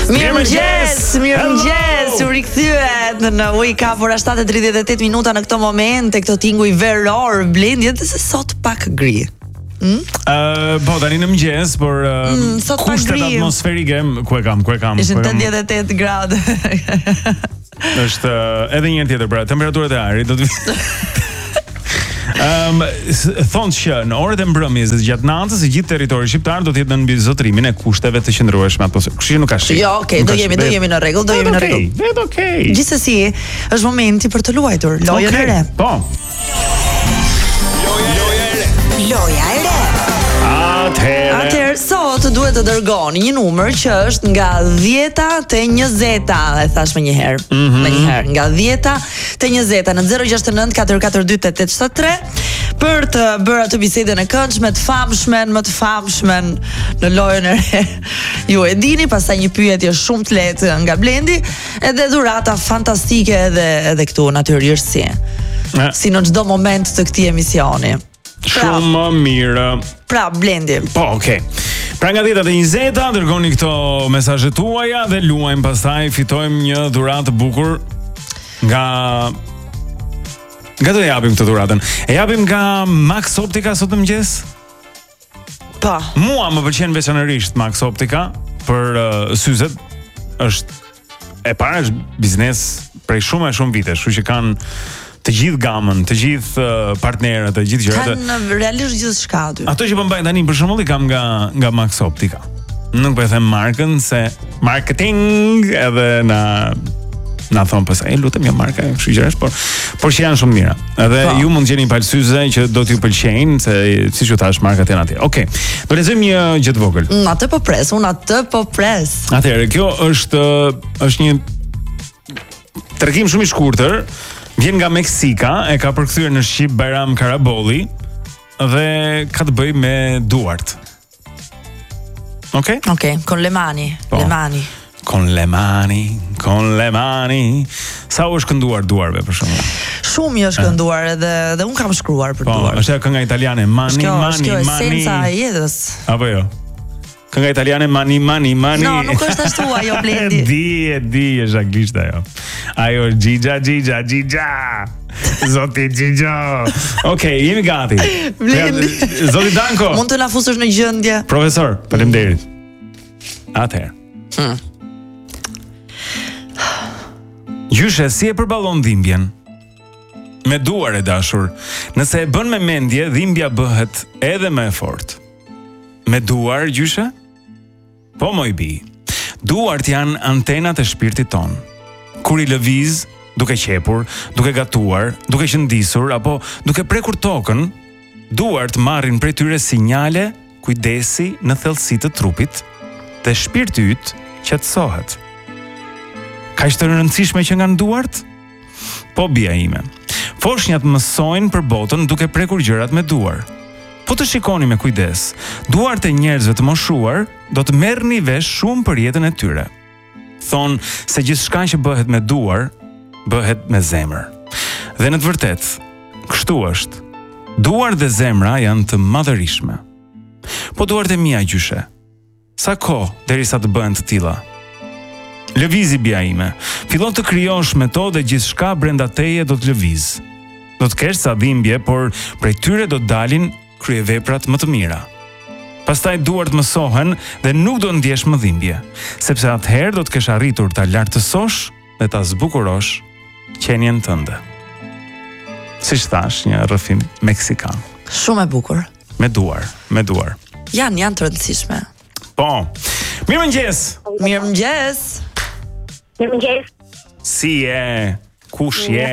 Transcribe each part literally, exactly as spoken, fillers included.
Mirëmëngjes, mirëmëngjes. U rikthyet në Wake Up ora shtatë e tridhjetë e tetë minuta në këtë moment e këtë tinguj veror, Blendi, dhe se sot pak gri. Mm? Uh, po tani në mëngjes, por uh, mm, kushtet atmosferike ku e kam, ku e kam. Ishin tetëdhjetë e tetë gradë. Është uh, edhe një herë tjetër pra, temperaturat e ajrit do të Um, thonë që në orët e mbrëmjes dhe gjatë natës i gjithë territori shqiptar do të jetë në mbi zotrimin e kushteve të qëndrueshme atmosferike. Kështu që nuk ka shi. Jo, okay, do jemi, do jemi në rregull, do jemi në rregull. Vetë okay. Gjithsesi, është momenti për të luajtur lojën okay. e re. Po. Loja e re. Loja e re. Atëherë. Atëherë sot duhet të dërgoni një numër që është nga dhjeta te njëzeta, e thash më një herë. Mm -hmm. Më një herë, nga dhjeta te njëzeta në zero gjasht nëntë katër katër dy tetë tetë shtat tre për të bërë atë bisedën e këndshme të famshmen, më të famshmen në lojën e re. Ju e dini, pastaj një pyetje shumë të lehtë nga Blendi, edhe dhurata fantastike edhe edhe këtu natyrisht. Si në çdo moment të këtij emisioni. Shumë më mirë. Pra, Blendi. Po, okay. Pra nga dhjetat e njëzeta, dërgoni këto mesazhet tuaja dhe luajmë pastaj, fitojmë një dhuratë të bukur nga Nga do e japim këtë dhuratën? E japim nga Max Optica sot në mëngjes? Po. Mua më pëlqen veçanërisht Max Optica për uh, syzet. Është e para është biznes prej shumë e shumë vitesh, kështu që kanë të gjithë gamën, të gjithë uh, partnerët, të gjithë gjërat. Kanë realisht gjithçka aty. Ato që po mbajnë tani për shembull i kam nga nga Max Optica. Nuk po e them markën se marketing edhe na na thon pas ai lutem jo marka, kështu gjërash, por por që janë shumë mira. Edhe pa. Ju mund të gjeni palsyze që do t'ju pëlqejnë, se siç u thash markat janë atje. Okej. Okay. Do lexojmë një gjë të vogël. Mm, atë po pres, unë atë po pres. Atëherë, kjo është është një tregim shumë i shkurtër. Vjen nga Meksika, e ka përkthyer në shqip Bajram Karabolli dhe ka të bëjë me duart. Okej? Okay? Okej, okay, con le mani, po. le mani. Con le mani, con le mani. Sa u është kënduar duarve për shembull? Shumë i është kënduar edhe edhe un kam shkruar për po, duar. Po, është kënga italiane mani shkjo, mani shkjo mani. Esenca e jetës. Apo jo? Kënga italiane mani mani mani. No, nuk është ashtu ajo Blendi. Di, e di, është anglisht ajo. Ajo Gigja Gigja Gigja. Zoti Gigjo. Okej, okay, jemi gati. Blendi. Zoti Danko. Mund të na fusësh në gjendje? Profesor, faleminderit. Atëherë. Hmm. Gjyshe, si e përballon dhimbjen? Me duar e dashur. Nëse e bën me mendje, dhimbja bëhet edhe më e fortë. Me duar, gjyshe? Po moj bi. Duart janë antenat e shpirtit ton. Kur i lëviz, duke qepur, duke gatuar, duke qëndisur apo duke prekur tokën, duart marrin prej tyre sinjale kujdesi në thellësi të trupit dhe shpirti yt qetësohet. Ka ishte të rëndësishme që nga në duart? Po bia ime. Foshnjat mësojnë për botën duke prekur gjërat me duar. Po të shikoni me kujdes, duart e njerëzve të moshuar do të merrni vesh shumë për jetën e tyre. Thonë se gjithçka që bëhet me duar, bëhet me zemër. Dhe në të vërtetë, kështu është. Duar dhe zemra janë të madhërishme. Po duart e mia gjyshe. Sa kohë derisa të bëhen të tilla? Lëvizi bia ime. Fillon të krijosh me to dhe gjithçka brenda teje do të lëviz. Do të kesh sa dhimbje, por prej tyre do të dalin kryeveprat më të mira. Pastaj duart mësohen dhe nuk do ndjesh më dhimbje, sepse atëherë do të kesh arritur ta lartësosh dhe ta zbukurosh qenien tënde. Siç thash, një rrëfim meksikan. Shumë e bukur. Me duar, me duar. Jan janë të rëndësishme. Po. Mirëmëngjes. Mirëmëngjes. Mirëmëngjes. Si je? Kush je?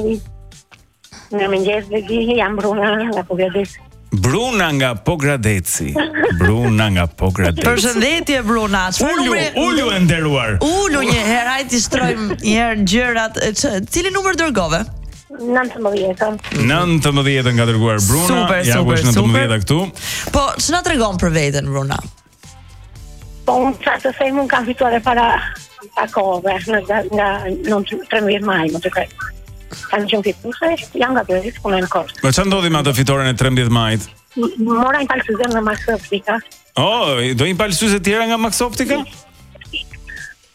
Mirëmëngjes, Begi, jam Bruna nga Pogradeci. Bruna nga Pogradeci. Bruna nga Pogradeci. Përshëndetje Bruna. Ulu, ulu e nderuar. Ulu një herë, hajde të shtrojmë një herë gjërat. Cili numër dërgove? nëntëmbëdhjetë. nëntëmbëdhjetë nga dërguar Bruna. Super, ja, super, super. nëntëmbëdhjetë këtu. Po, ç'na tregon për veten Bruna? Po, unë sa të them, unë kam fituar e para takove nga nga në trembëdhjetë maj, më të krej. Kanë qenë fituese, janë nga Berit, punojnë në Korçë. Po çfarë ndodhi me atë fitoren e trembëdhjetë majit? Mora një palsyze nga Max Optica. Oh, do një palsyze tjera nga Max Optica?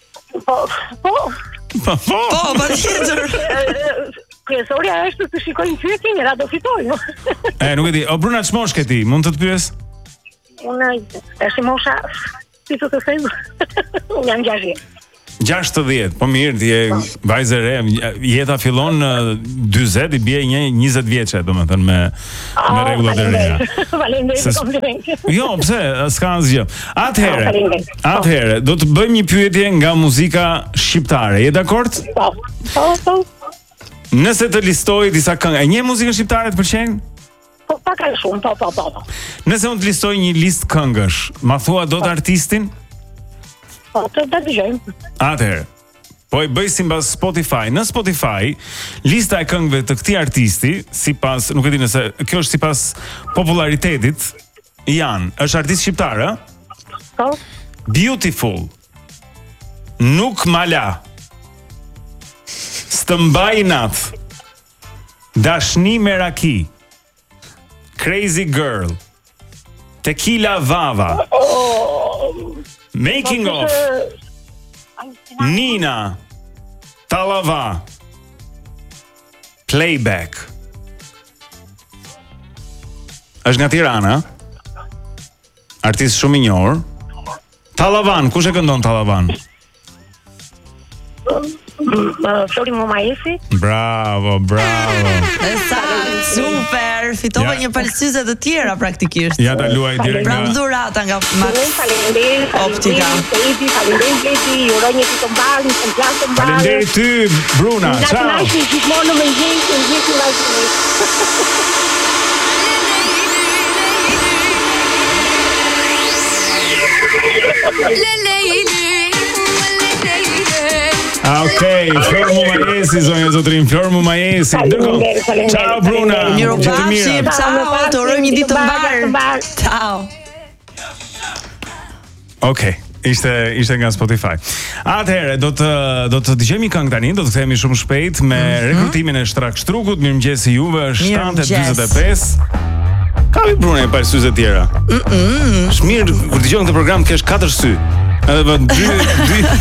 Po, po. Po, po. Po, patjetër. Kryesorja është të shikojnë pyetjen, ra do fitojnë. E, nuk e di. O Bruna, ç'mosh ke ti? Mund të të pyes? Unë është mosha, si të të them, unë jam gjashtë. gjashtëdhjetë, po mirë, ti je vajzë e re, jeta fillon në dyzet, i bie një njëzet vjeçe, domethënë me me rregullat e reja. Faleminderit për komplimentin. Jo, pse, s'ka asgjë. Atëherë, Faleminderit. atëherë, do të bëjmë një pyetje nga muzika shqiptare. Je dakord? Po. Po, po. Nëse të listoj disa këngë, e njeh muzikën shqiptare, të pëlqen? Po, pak a shumë, po, po, po. Nëse unë të listoj një listë këngësh, ma thua dot artistin? Po, të da dëgjojmë. Atëherë, po e bëj sipas Spotify. Në Spotify, lista e këngëve të këtij artisti, sipas, nuk e di nëse kjo është sipas popularitetit, janë, është artist shqiptar, ë? Po. Beautiful. Nuk mala. Stëmbaj nat. Dashni me raki. Crazy Girl. Tequila Vava. Making of. Nina. Talava. Playback. Është nga Tirana. Artist shumë i njohur. Tallavan, kush e këndon Tallavan? Flori Mumaesi. Bravo, bravo. Sa super, fitova Ja. një palsyze të tjera praktikisht. Ja ta luaj direkt Pra nga dhurata nga Max. Faleminderit. Optika. Faleminderit, faleminderit, Leti, ju uroj një ditë të mbarë, një komplet të mbarë. Faleminderit ty, Bruna. Nga të Ciao. nashë, gjithmonë në mëngjes, në mëngjes në vazhdim. Ah, okej, Flor Mumaesi, zonja zotrin, Flor Mumaesi. Ndërkohë. Faleminderit, faleminderit, Ciao Bruna. faleminderit. Miru Gjithë të pafshim, mira. ciao, të uroj një ditë të mbarë. Ciao. Okej. Ishte ishte nga Spotify. Atëherë do të do të dëgjojmë një këngë tani, do të kthehemi shumë shpejt me rekrutimin e Shtrak Shtrukut. Mirëmëngjes i juve, është shtatë e dyzet e pesë. Ka vi Bruna e pa syze të tjera. Mm. Është mirë kur dëgjon këtë program kesh katër sy. Edhe vë dy dy